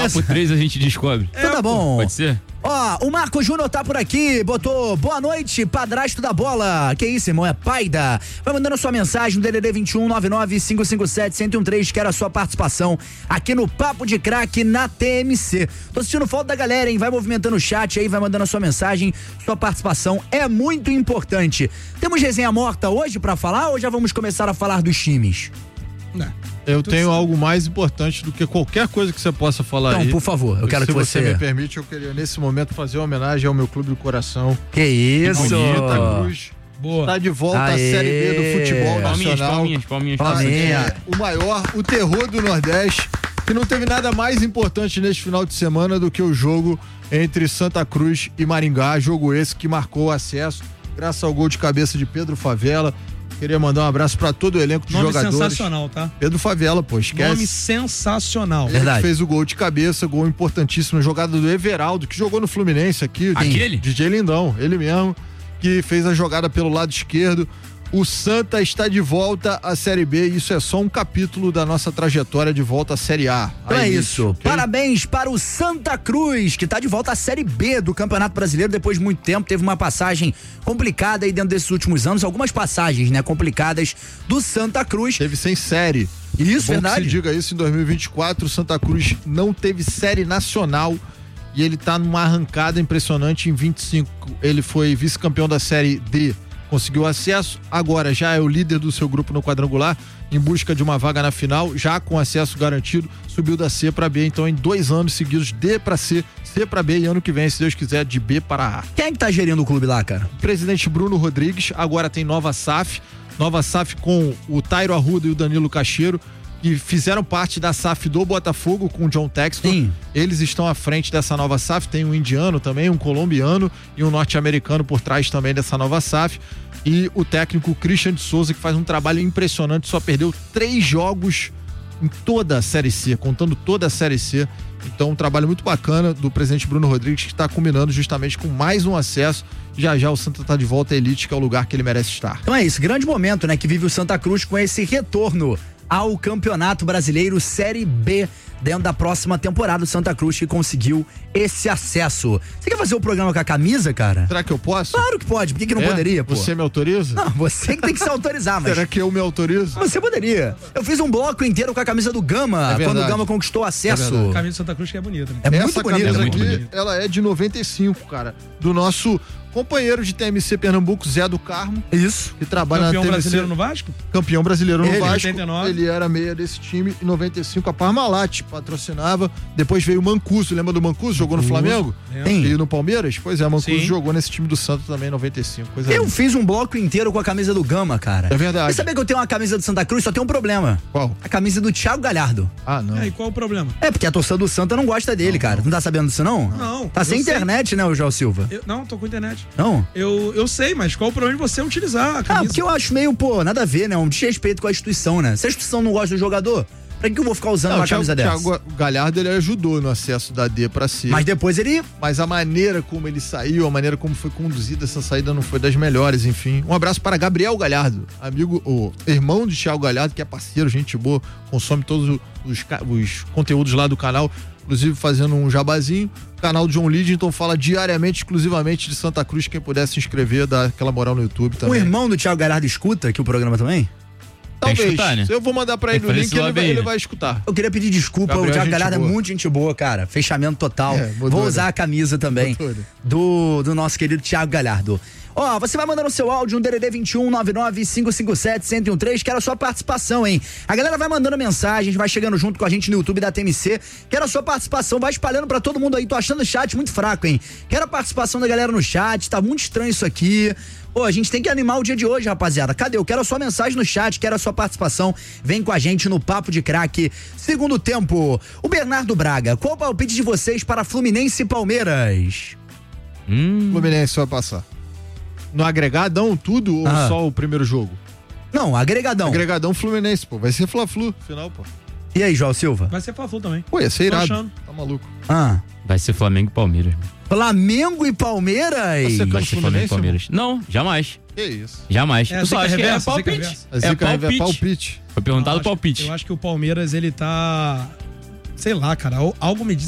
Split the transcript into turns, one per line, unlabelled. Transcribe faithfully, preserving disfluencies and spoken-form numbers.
papo três a gente descobre.
Então tá bom.
Pode ser?
Ó, o Marco Júnior tá por aqui, botou boa noite, padrasto da bola. Que isso, irmão, é paida. Vai mandando a sua mensagem no D D D vinte e um, nove nove cinco cinco sete, um zero um três, quero a sua participação aqui no Papo de Craque na T M C. Tô sentindo falta da galera, hein? Vai movimentando o chat aí, vai mandando a sua mensagem, sua participação é muito importante. Temos resenha morta hoje pra falar ou já vamos começar a falar dos times?
Não. Eu tenho algo mais importante do que qualquer coisa que você possa falar
então,
aí.
Então, por favor, eu quero
Se
que você...
Se você me permite, eu queria nesse momento fazer uma homenagem ao meu clube do coração.
Que isso!
Que Santa Cruz. Boa. Está de volta à Série B do futebol nacional.
Palminhas, palminhas, palminhas.
palminhas. O maior, o terror do Nordeste, que não teve nada mais importante neste final de semana do que o jogo entre Santa Cruz e Maringá. Jogo esse que marcou o acesso, graças ao gol de cabeça de Pedro Favela. Queria mandar um abraço pra todo o elenco de
Nome
jogadores.
sensacional, tá?
Pedro Favela, pô, esquece.
Nome sensacional.
Ele
Verdade.
fez o gol de cabeça, gol importantíssimo, jogada do Everaldo, que jogou no Fluminense aqui.
Aquele?
D J Lindão, ele mesmo, que fez a jogada pelo lado esquerdo. O Santa está de volta à Série B e isso é só um capítulo da nossa trajetória de volta à Série A.
Então
Aí,
é isso.
okay?
Parabéns para o Santa Cruz, que tá de volta à Série B do Campeonato Brasileiro depois de muito tempo. Teve uma passagem complicada aí dentro desses últimos anos, algumas passagens, né, complicadas do Santa Cruz.
Teve sem série.
Isso,
é bom
verdade.
que se diga isso, em dois mil e vinte e quatro, o Santa Cruz não teve série nacional e ele tá numa arrancada impressionante. Em vinte e cinco, ele foi vice-campeão da Série D. Conseguiu acesso, agora já é o líder do seu grupo no quadrangular, em busca de uma vaga na final, já com acesso garantido, subiu da C para B, então em dois anos seguidos, D para C, C para B, e ano que vem, se Deus quiser, de B para A.
Quem é que tá gerindo o clube lá, cara?
O presidente Bruno Rodrigues, agora tem nova S A F, nova S A F com o Tairo Arruda e o Danilo Cacheiro, que fizeram parte da S A F do Botafogo com o John Textor.
Sim.
Eles estão à frente dessa nova S A F, tem um indiano também, um colombiano e um norte-americano por trás também dessa nova S A F. E o técnico Christian de Souza, que faz um trabalho impressionante, só perdeu três jogos em toda a Série C, contando toda a Série C. Então, um trabalho muito bacana do presidente Bruno Rodrigues, que está combinando justamente com mais um acesso. Já já o Santa está de volta à elite, que é o lugar que ele merece estar.
Então é isso, grande momento, né, que vive o Santa Cruz com esse retorno ao Campeonato Brasileiro Série B dentro da próxima temporada. O Santa Cruz que conseguiu esse acesso. Você quer fazer o programa com a camisa, cara?
Será que eu posso?
Claro que pode, por que, que não
É?
poderia, pô?
Você me autoriza?
Não, você que tem que se autorizar, mas...
Será que eu me autorizo?
Você poderia. Eu fiz um bloco inteiro com a camisa do Gama,
É verdade.
quando o Gama conquistou acesso.
É
A camisa do Santa Cruz que é bonita, né?
É muito
Essa
bonito.
camisa
É muito
aqui,
bonito.
ela é de noventa e cinco, cara. Do nosso companheiro de T M C Pernambuco, Zé do Carmo,
Isso.
que trabalha
Campeão
na T M C.
brasileiro no Vasco?
Campeão brasileiro no
Ele,
Vasco.
oitenta e nove.
Ele era meia desse time. Em noventa e cinco, a Parmalat patrocinava. Depois veio o Mancuso. Lembra do Mancuso? Jogou no Flamengo?
Lembro.
Sim.
E no Palmeiras? Pois é, Mancuso
Sim.
jogou nesse time do Santos também em noventa e cinco. Coisa
Eu
linda.
fiz um bloco inteiro com a camisa do Gama, cara.
É verdade.
Você sabia que eu tenho uma camisa do Santa Cruz? Só tem um problema.
Qual?
A camisa do Thiago Galhardo.
Ah, não.
É, e qual o problema?
É, porque a torcida do Santa não gosta dele, cara. Não tá sabendo disso, não?
Não,
Tá
eu
sem
sei.
internet, né, o João Silva?
Eu- não, tô com internet.
Não?
Eu, eu sei, mas qual o problema de você utilizar a
Ah,
camisa?
porque eu acho meio, pô, nada a ver, né? Um desrespeito com a instituição, né? Se a instituição não gosta do jogador, pra que eu vou ficar usando
Não,
uma
o Thiago,
camisa dessa?
Thiago Galhardo, ele ajudou no acesso da D pra C.
Mas depois ele...
Mas a maneira como ele saiu, a maneira como foi conduzida essa saída não foi das melhores, enfim. Um abraço para Gabriel Galhardo, amigo, o irmão de Thiago Galhardo, que é parceiro, gente boa, consome todos os, ca- os conteúdos lá do canal, inclusive fazendo um jabazinho. O canal John Lidington fala diariamente, exclusivamente de Santa Cruz. Quem puder se inscrever, dá aquela moral no YouTube
O
também.
irmão do Thiago Galhardo escuta aqui o programa também?
Tem que
Talvez.
escutar, né?
Eu vou mandar pra
Tem
ele
que
o
fazer
link
esse
e ele,
lobby
vai-
aí,
ele
né?
vai escutar.
Eu queria pedir desculpa,
Gabriel
o
é
Thiago
gente
Galhardo é
boa.
muito gente boa, cara. Fechamento total.
É, mudou,
Vou
né?
usar a camisa também
Mudou, né?
do, do nosso querido Thiago Galhardo. Ó, você vai mandando o seu áudio no D D D vinte e um, nove nove cinco cinco sete, um zero um três. Quero a sua participação, hein? A galera vai mandando mensagem, vai chegando junto com a gente no YouTube da T M C. Quero a sua participação, vai espalhando pra todo mundo aí. Tô achando o chat muito fraco, hein? Quero a participação da galera no chat, tá muito estranho isso aqui. Pô, a gente tem que animar o dia de hoje, rapaziada. Cadê? Eu quero a sua mensagem no chat, quero a sua participação. Vem com a gente no Papo de Craque. Segundo tempo, o Bernardo Braga, qual o palpite de vocês para Fluminense e Palmeiras?
Hum.
Fluminense vai passar. No agregadão, tudo ou
Ah.
só o primeiro jogo?
Não, agregadão.
Agregadão Fluminense, pô. Vai ser Fla-Flu, final, pô.
E aí, João Silva?
Vai ser Fla-Flu também.
Pô, ia ser
Tô
irado.
achando.
Tá maluco.
Ah,
Vai ser Flamengo e Palmeiras.
Flamengo e Palmeiras?
Você
Vai ser Flamengo e
Fluminense,
Palmeiras. Não, jamais.
Que isso?
Jamais.
É,
Eu só
zica
acho que é
reversa, zica
palpite.
reversa.
A
É
zica é
palpite.
palpite.
Foi perguntado
Eu
o
acho-
palpite.
Eu acho que o Palmeiras, ele tá... Sei lá, cara. Algo me diz